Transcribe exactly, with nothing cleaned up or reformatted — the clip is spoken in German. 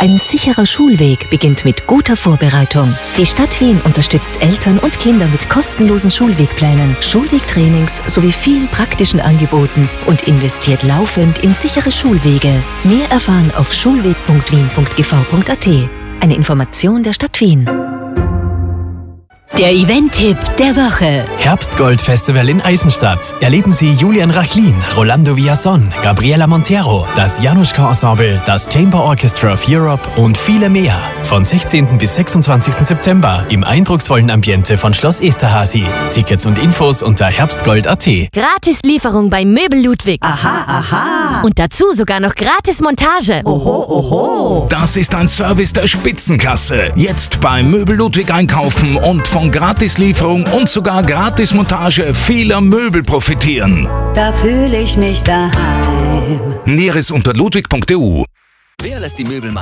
Ein sicherer Schulweg beginnt mit guter Vorbereitung. Die Stadt Wien unterstützt Eltern und Kinder mit kostenlosen Schulwegplänen, Schulwegtrainings sowie vielen praktischen Angeboten und investiert laufend in sichere Schulwege. Mehr erfahren auf schulweg punkt wien punkt g v punkt a t. Eine Information der Stadt Wien. Der Event-Tipp der Woche. Herbstgold-Festival in Eisenstadt. Erleben Sie Julian Rachlin, Rolando Villazon, Gabriela Montero, das Januszka-Ensemble, das Chamber Orchestra of Europe und viele mehr. Von sechzehnten bis sechsundzwanzigsten September im eindrucksvollen Ambiente von Schloss Esterházy. Tickets und Infos unter herbstgold punkt a t. Gratis-Lieferung bei Möbel Ludwig. Aha, aha. Und dazu sogar noch Gratis-Montage. Oho, oho. Das ist ein Service der Spitzenklasse. Jetzt bei Möbel Ludwig einkaufen und von Gratislieferung und sogar Gratismontage vieler Möbel profitieren. Da fühle ich mich daheim. Näheres unter ludwig punkt e u. Wer lässt die Möbel machen?